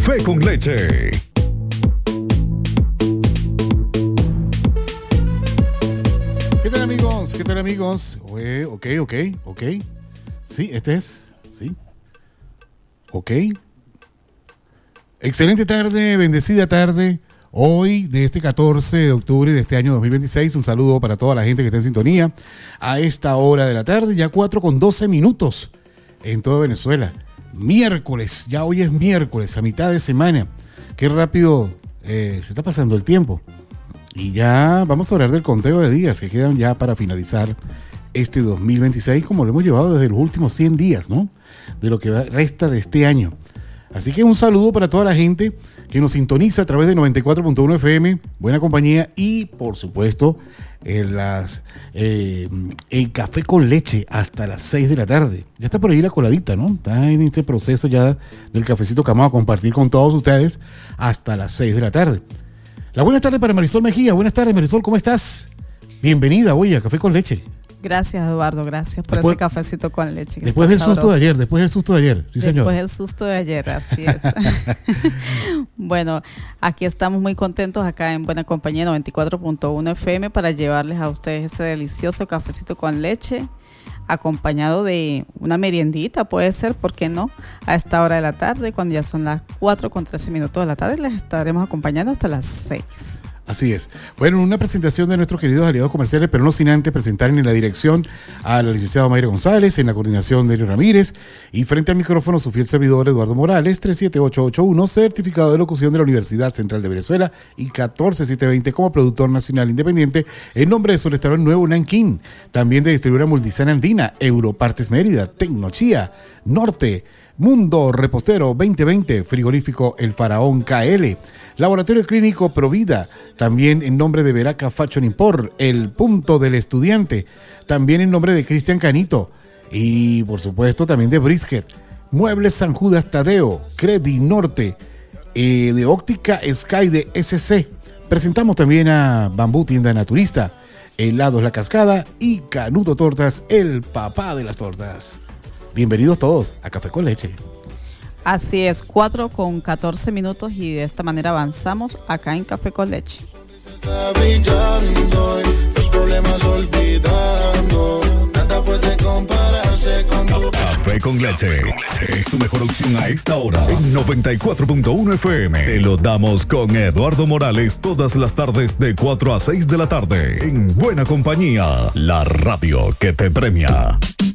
Café con Leche. ¿Qué tal, amigos? ¿Qué tal, amigos? Ok. Sí, este es. Sí. Ok. Excelente tarde, bendecida tarde. Hoy, de este 14 de octubre de este año 2026, un saludo para toda la gente que está en sintonía a esta hora de la tarde, ya 4:12 en toda Venezuela. Miércoles, ya hoy es miércoles, a mitad de semana. Qué rápido se está pasando el tiempo. Y ya vamos a hablar del conteo de días que quedan ya para finalizar este 2026, como lo hemos llevado desde los últimos 100 días, ¿no? De lo que resta de este año. Así que un saludo para toda la gente que nos sintoniza a través de 94.1 FM, Buena Compañía y, por supuesto, el Café con Leche hasta las 6 de la tarde. Ya está por ahí la coladita, ¿no? Está en este proceso ya del cafecito que vamos a compartir con todos ustedes hasta las 6 de la tarde. La buenas tardes para Marisol Mejía. Buenas tardes, Marisol, ¿cómo estás? Bienvenida hoy a Café con Leche. Gracias, Eduardo, gracias por ese cafecito con leche. Después del susto de ayer, sí, señor. Después del susto de ayer, así es. Bueno, aquí estamos muy contentos acá en Buena Compañía 94.1 FM para llevarles a ustedes ese delicioso cafecito con leche, acompañado de una meriendita, puede ser, ¿por qué no? A esta hora de la tarde, cuando ya son las 4:13 de la tarde, les estaremos acompañando hasta las 6. Así es. Bueno, una presentación de nuestros queridos aliados comerciales, pero no sin antes presentar en la dirección a la licenciada Mayra González, en la coordinación de Elio Ramírez, y frente al micrófono su fiel servidor Eduardo Morales, 37881, certificado de locución de la Universidad Central de Venezuela, y 14720 como productor nacional independiente, en nombre de su restaurante Nuevo Nanquín, también de distribuidora Multisana Andina, Europartes Mérida, Tecnochía, Norte, Mundo Repostero 2020, Frigorífico El Faraón KL, Laboratorio Clínico Provida, también en nombre de Veraca Fashion Import, El Punto del Estudiante, también en nombre de Cristian Canito y por supuesto también de Brisket, Muebles San Judas Tadeo, Credi Norte, de Óptica Sky de SC. Presentamos también a Bambú Tienda Naturista, Helados La Cascada y Canuto Tortas, el papá de las tortas. Bienvenidos todos a Café con Leche. Así es, 4:14 y de esta manera avanzamos acá en Café con Leche. Está brillando y los problemas olvidando. Nada puede compararse con tu... Café con Leche es tu mejor opción a esta hora. En 94.1 FM te lo damos con Eduardo Morales todas las tardes de 4 a 6 de la tarde. En Buena Compañía, la radio que te premia.